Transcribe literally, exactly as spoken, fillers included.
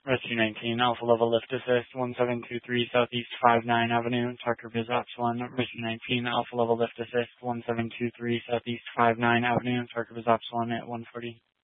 Rescue nineteen, Alpha Level Lift Assist, one seven two three Southeast five nine Avenue, Tarker Biz Ops one. Rescue nineteen, Alpha Level Lift Assist, one seven two three Southeast five nine Avenue, Tarker Biz Ops one at one forty.